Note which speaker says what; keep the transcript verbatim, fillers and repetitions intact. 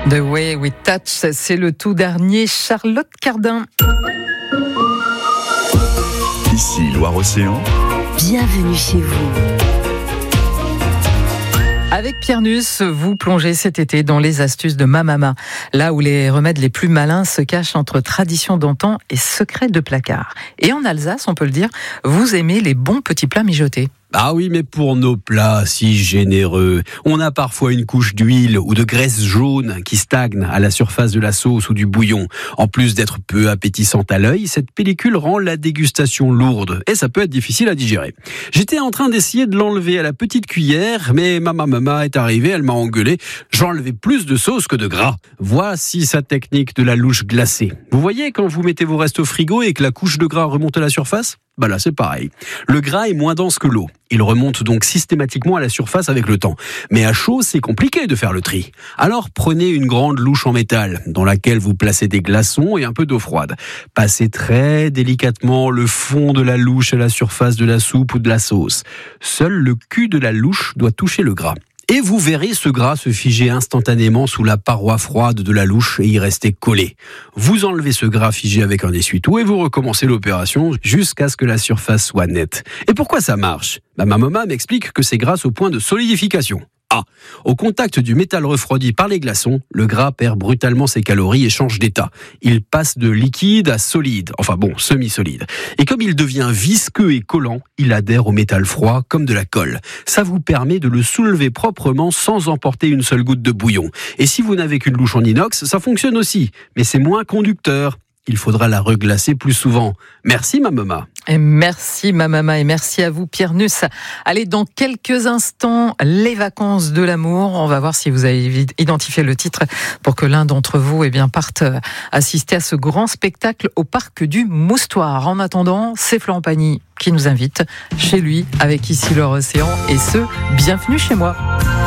Speaker 1: The Way We Touch, c'est le tout dernier Charlotte Cardin.
Speaker 2: Ici Loire-Océan.
Speaker 3: Bienvenue chez vous.
Speaker 1: Avec Pierre Nuss, vous plongez cet été dans les astuces de ma maman, là où les remèdes les plus malins se cachent entre traditions d'antan et secrets de placard. Et en Alsace, on peut le dire, vous aimez les bons petits plats mijotés.
Speaker 4: Ah oui, mais pour nos plats si généreux, on a parfois une couche d'huile ou de graisse jaune qui stagne à la surface de la sauce ou du bouillon. En plus d'être peu appétissante à l'œil, cette pellicule rend la dégustation lourde et ça peut être difficile à digérer. J'étais en train d'essayer de l'enlever à la petite cuillère, mais ma maman est arrivée, elle m'a engueulé. J'enlevais plus de sauce que de gras. Voici sa technique de la louche glacée. Vous voyez quand vous mettez vos restes au frigo et que la couche de gras remonte à la surface ? Bah là, c'est pareil. Le gras est moins dense que l'eau. Il remonte donc systématiquement à la surface avec le temps. Mais à chaud, c'est compliqué de faire le tri. Alors prenez une grande louche en métal, dans laquelle vous placez des glaçons et un peu d'eau froide. Passez très délicatement le fond de la louche à la surface de la soupe ou de la sauce. Seul le cul de la louche doit toucher le gras. Et vous verrez ce gras se figer instantanément sous la paroi froide de la louche et y rester collé. Vous enlevez ce gras figé avec un essuie-tout et vous recommencez l'opération jusqu'à ce que la surface soit nette. Et pourquoi ça marche ? Bah, ma maman m'explique que c'est grâce au point de solidification. Ah, au contact du métal refroidi par les glaçons, le gras perd brutalement ses calories et change d'état. Il passe de liquide à solide, enfin bon, semi-solide. Et comme il devient visqueux et collant, il adhère au métal froid comme de la colle. Ça vous permet de le soulever proprement sans emporter une seule goutte de bouillon. Et si vous n'avez qu'une louche en inox, ça fonctionne aussi, mais c'est moins conducteur. Il faudra la reglacer plus souvent. Merci ma maman.
Speaker 1: Et merci ma maman et merci à vous Pierre Nuss. Allez, dans quelques instants, les vacances de l'amour. On va voir si vous avez identifié le titre pour que l'un d'entre vous eh bien, parte assister à ce grand spectacle au parc du Moustoir. En attendant, c'est Florent Pagny qui nous invite chez lui avec Ici Loire-Océan et ce, bienvenue chez moi.